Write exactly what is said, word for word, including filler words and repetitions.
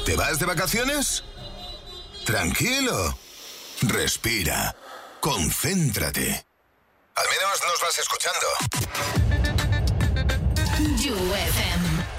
¿Te vas de vacaciones? Tranquilo. Respira. Concéntrate. Al menos nos vas escuchando. U F M.